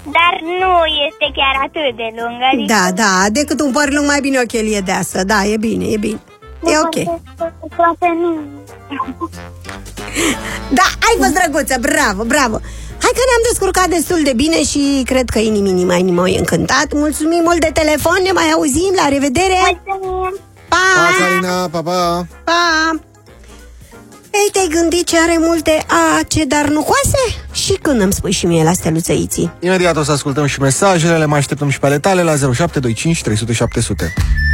dar nu este chiar atât de lung. Adică... Da, decât un păr lung, mai bine o chelie deasă. Da, e bine. E ok. Poate nu. Da, ai fost drăguță, bravo. Hai că ne-am descurcat destul de bine și cred că inimii mai nimoi încântat. Mulțumim mult de telefon, ne mai auzim, la revedere. Mulțumim. Pa! Pa, Carina, pa! Pa! Ei, te-ai gândit ce are multe ce dar nu coase? Și când îmi spui și mie la steluțăiții? Imediat o să ascultăm și mesajele, le mai așteptăm și pe ale tale la 0725 300 700.